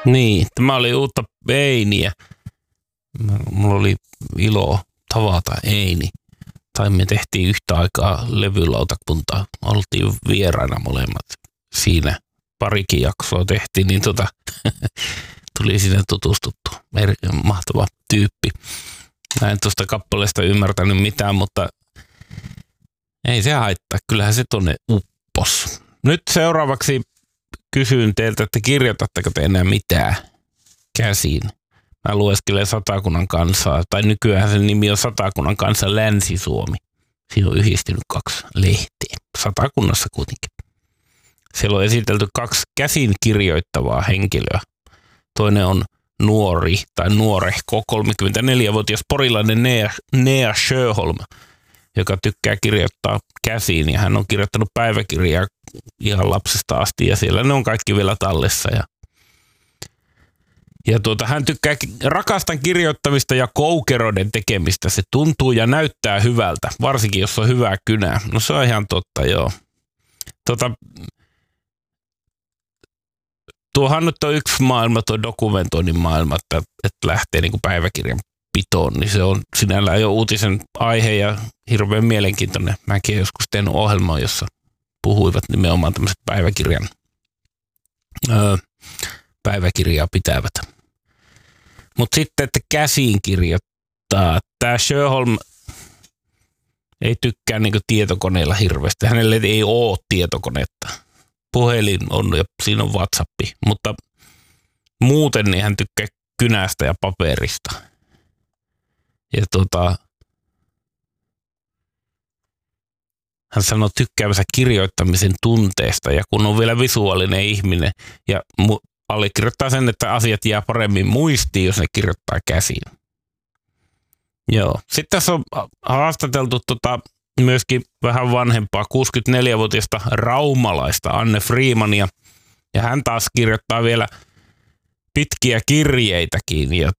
Niin, tämä oli uutta Einiä. Mulla oli ilo tavata Eini. Tai me tehtiin yhtä aikaa levylautakuntaa. Oltiin vieraina molemmat siinä. Parikin jaksoa tehtiin, niin tuli sinne tutustuttua. Mahtava tyyppi. Mä en tuosta kappaleesta ymmärtänyt mitään, mutta ei se haittaa. Kyllähän se tonne uppos. Nyt seuraavaksi kysyn teiltä, että kirjoitatteko te enää mitään käsiin? Mä lueskelen Satakunnan kansaa, tai nykyään sen nimi on Satakunnan kansa Länsi-Suomi. Siinä on yhdistynyt 2 lehteä. Satakunnassa kuitenkin. Siellä on esitelty 2 käsin kirjoittavaa henkilöä. Toinen on nuori tai nuorehko 34-vuotias porilainen Nea Sjöholm, joka tykkää kirjoittaa käsiin. Ja hän on kirjoittanut päiväkirjaa ihan lapsesta asti ja siellä ne on kaikki vielä tallessa. Ja hän tykkää rakastan kirjoittamista ja koukeroiden tekemistä. Se tuntuu ja näyttää hyvältä, varsinkin jos on hyvää kynää. No se on ihan totta, joo. Tuohan nyt on yksi maailma, tuo dokumentoinnin maailma, että lähtee niin kuin päiväkirjan pitoon, niin se on sinällään jo uutisen aihe ja hirveän mielenkiintoinen. Mäkin joskus tehnyt ohjelmaa, jossa puhuivat nimenomaan tämmöiset päiväkirjaa pitävät. Mutta sitten, että käsiin kirjoittaa. Tämä Sjöholm ei tykkää niinku tietokoneella hirveästi. Hänelle ei ole tietokonetta. Puhelin on ja siinä on WhatsApp, mutta muuten niin hän tykkää kynästä ja paperista. Ja hän sanoo tykkäävänsä kirjoittamisen tunteesta ja kun on vielä visuaalinen ihminen ja allekirjoittaa sen, että asiat jää paremmin muistiin, jos ne kirjoittaa käsiin. Joo. Sitten tässä on haastateltu myöskin vähän vanhempaa 64-vuotiaista raumalaista Anne Freemania ja hän taas kirjoittaa vielä pitkiä kirjeitäkin ja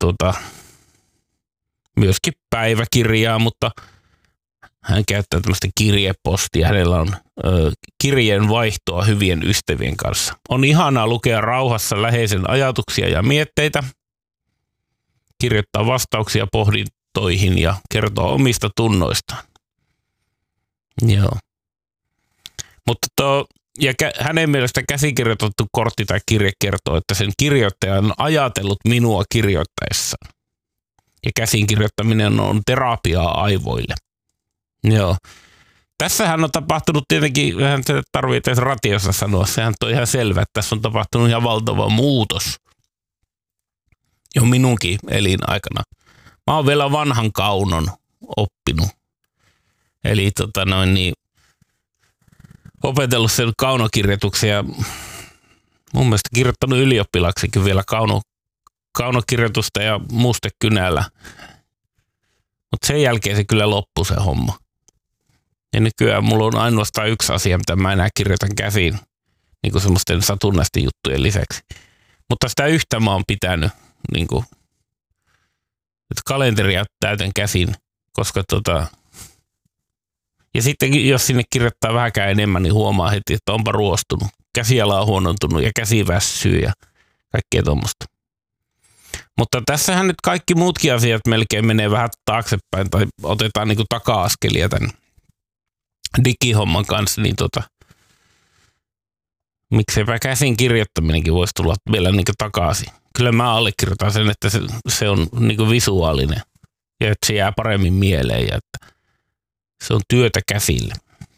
myöskin päiväkirjaa, mutta hän käyttää tämmöistä kirjepostia. Hänellä on kirjeen vaihtoa hyvien ystävien kanssa. On ihanaa lukea rauhassa läheisen ajatuksia ja mietteitä, kirjoittaa vastauksia pohdintoihin ja kertoa omista tunnoistaan. Joo. Mutta hänen mielestä käsikirjoitettu kortti tai kirje kertoo, että sen kirjoittaja on ajatellut minua kirjoittaessaan. Ja käsin kirjoittaminen on terapiaa aivoille. Joo. Tässähän on tapahtunut tietenkin, vähän se tarvitsee edes ratiossa sanoa, sehän on ihan selvä, että tässä on tapahtunut ihan valtava muutos. Jo minunkin elinaikana. Mä oon vielä vanhan kaunon oppinut. Eli opetellut sen kaunokirjoituksen ja mun mielestä kirjoittanut ylioppilaksikin vielä kaunokirjoitusta ja mustekynällä. Mutta sen jälkeen se kyllä loppui se homma. Ja nykyään mulla on ainoastaan yksi asia, mitä mä enää kirjoitan käsiin, niin kuin semmoisten satunnaisten juttujen lisäksi. Mutta sitä yhtä mä oon pitänyt, niin kuin, että kalenteria täytän käsin, koska ja sitten jos sinne kirjoittaa vähänkään enemmän, niin huomaa heti, että onpa ruostunut. Käsiala on huonontunut ja käsi väsyy ja kaikkea tuommoista. Mutta tässähän nyt kaikki muutkin asiat melkein menee vähän taaksepäin tai otetaan niinku taka-askelia tämän digihomman kanssa, niin mikseipä käsin kirjoittaminenkin voisi tulla vielä niinku takaisin. Kyllä mä allekirjoitan sen, että se on niinku visuaalinen ja että se jää paremmin mieleen ja että se on työtä käsille.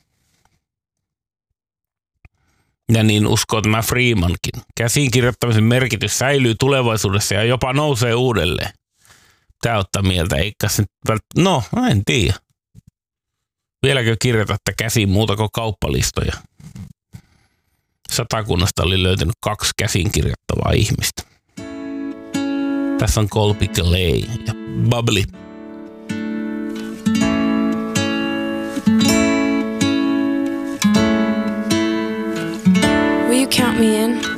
Ja niin uskoo tämä Freemankin. Käsin kirjoittamisen merkitys säilyy tulevaisuudessa ja jopa nousee uudelleen. Tää ottaa mieltä, eikä se no, en tiedä. Vieläkö kirjoitatte käsin muuta kuin kauppalistoja? Satakunnasta oli löytynyt 2 käsin kirjoittavaa ihmistä. Tässä on Colby Clay ja Bubbly. Will you count me in?